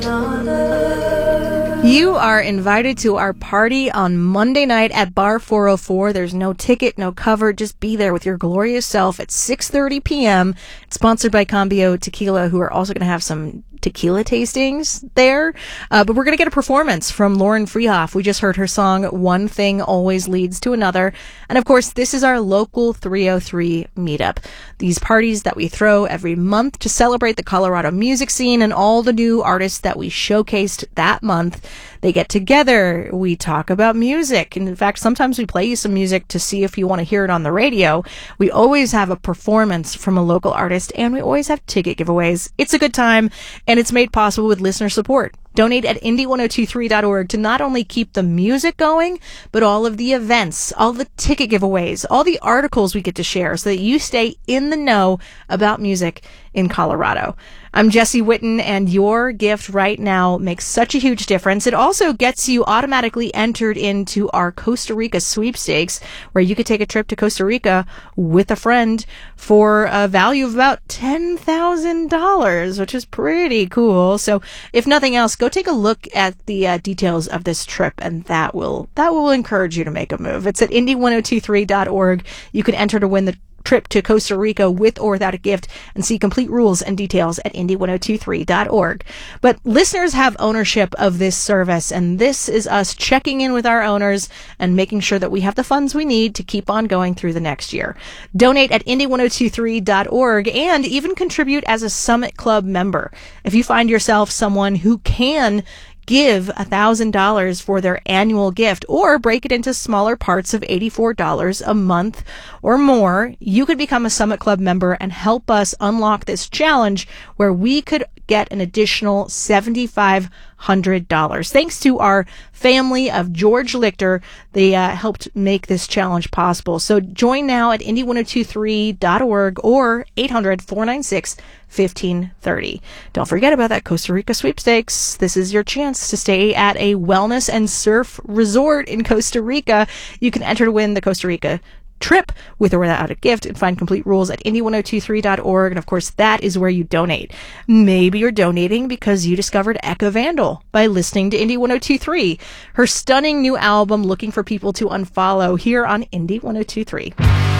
You are invited to our party on Monday night at Bar 404. There's no ticket, no cover. Just be there with your glorious self at 6:30 p.m. It's sponsored by Cambio Tequila, who are also going to have some tequila tastings there. But we're going to get a performance from Lauren Freehoff. We just heard her song, One Thing Always Leads to Another. And of course, this is our local 303 meetup. These parties that we throw every month to celebrate the Colorado music scene and all the new artists that we showcased that month. They get together, we talk about music, and in fact, sometimes we play you some music to see if you want to hear it on the radio. We always have a performance from a local artist, and we always have ticket giveaways. It's a good time, and it's made possible with listener support. Donate at indie1023.org to not only keep the music going, but all of the events, all the ticket giveaways, all the articles we get to share so that you stay in the know about music in Colorado. I'm Jesse Witten, and your gift right now makes such a huge difference. It also gets you automatically entered into our Costa Rica sweepstakes, where you could take a trip to Costa Rica with a friend for a value of about $10,000, which is pretty cool. So if nothing else, go take a look at the details of this trip, and that will encourage you to make a move. It's at indie1023.org. You can enter to win the trip to Costa Rica with or without a gift, and see complete rules and details at indie1023.org. But listeners have ownership of this service, and this is us checking in with our owners and making sure that we have the funds we need to keep on going through the next year. Donate at indie1023.org and even contribute as a Summit Club member. If you find yourself someone who can give $1,000 for their annual gift, or break it into smaller parts of $84 a month or more, you could become a Summit Club member and help us unlock this challenge where we could get an additional $7,500. Thanks to our family of George Lichter, they helped make this challenge possible. So join now at indie1023.org or 800-496-1530. Don't forget about that Costa Rica sweepstakes. This is your chance to stay at a wellness and surf resort in Costa Rica. You can enter to win the Costa Rica trip with or without a gift, and find complete rules at indie1023.org. And of course, that is where you donate. Maybe you're donating because you discovered Eka Vandal by listening to Indie 1023, her stunning new album, Looking for People to Unfollow, here on Indie 1023.